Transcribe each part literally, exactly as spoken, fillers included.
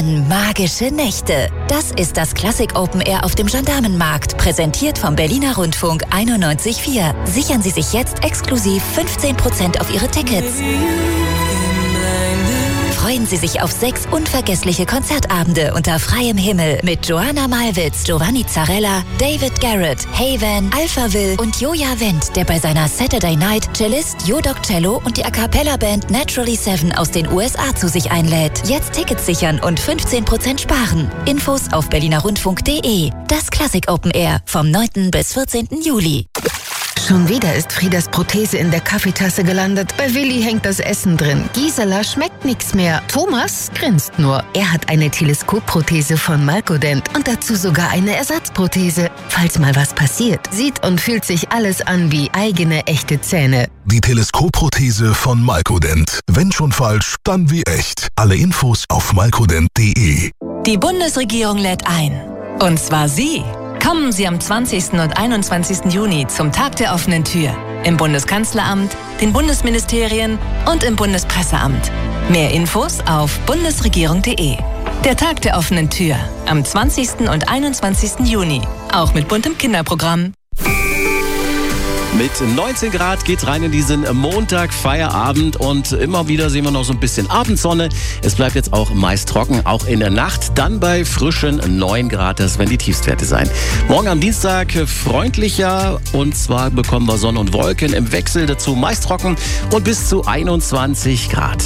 beginnen magische Nächte. Das ist das Klassik Open Air auf dem Gendarmenmarkt, präsentiert vom Berliner Rundfunk einundneunzig Komma vier. Sichern Sie sich jetzt exklusiv fünfzehn Prozent auf Ihre Tickets. Freuen Sie sich auf sechs unvergessliche Konzertabende unter freiem Himmel mit Joanna Malwitz, Giovanni Zarella, David Garrett, Haven, Alphaville und Joja Wendt, der bei seiner Saturday Night Cellist Jodok Cello und die A Cappella Band Naturally Seven aus den U S A zu sich einlädt. Jetzt Tickets sichern und fünfzehn Prozent sparen. Infos auf berlinerrundfunk punkt de. Das Klassik Open Air vom neunten bis vierzehnten Juli. Schon wieder ist Friedas Prothese in der Kaffeetasse gelandet. Bei Willi hängt das Essen drin. Gisela schmeckt nichts mehr. Thomas grinst nur. Er hat eine Teleskopprothese von Malkodent und dazu sogar eine Ersatzprothese. Falls mal was passiert, sieht und fühlt sich alles an wie eigene echte Zähne. Die Teleskopprothese von Malkodent. Wenn schon falsch, dann wie echt. Alle Infos auf malkodent punkt de. Die Bundesregierung lädt ein. Und zwar Sie. Kommen Sie am zwanzigsten und einundzwanzigsten Juni zum Tag der offenen Tür. Im Bundeskanzleramt, den Bundesministerien und im Bundespresseamt. Mehr Infos auf bundesregierung punkt de. Der Tag der offenen Tür am zwanzigsten und einundzwanzigsten Juni. Auch mit buntem Kinderprogramm. Mit neunzehn Grad geht's rein in diesen Montag, Feierabend und immer wieder sehen wir noch so ein bisschen Abendsonne. Es bleibt jetzt auch meist trocken, auch in der Nacht. Dann bei frischen neun Grad, das werden die Tiefstwerte sein. Morgen am Dienstag freundlicher und zwar bekommen wir Sonne und Wolken im Wechsel, dazu meist trocken und bis zu einundzwanzig Grad.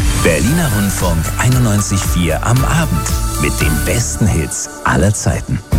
Berliner Rundfunk einundneunzig Komma vier am Abend mit den besten Hits aller Zeiten.